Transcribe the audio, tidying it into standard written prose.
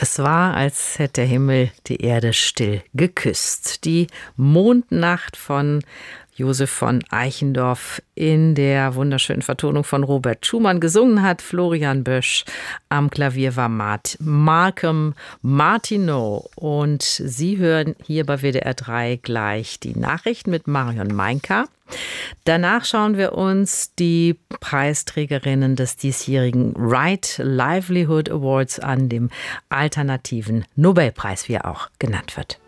Es war, als hätte der Himmel die Erde still geküsst. Die Mondnacht von Josef von Eichendorff in der wunderschönen Vertonung von Robert Schumann. Gesungen hat Florian Bösch. Am Klavier war Malcolm Martineau. Und Sie hören hier bei WDR 3 gleich die Nachrichten mit Marion Meinka. Danach schauen wir uns die Preisträgerinnen des diesjährigen Right Livelihood Awards an, dem alternativen Nobelpreis, wie er auch genannt wird.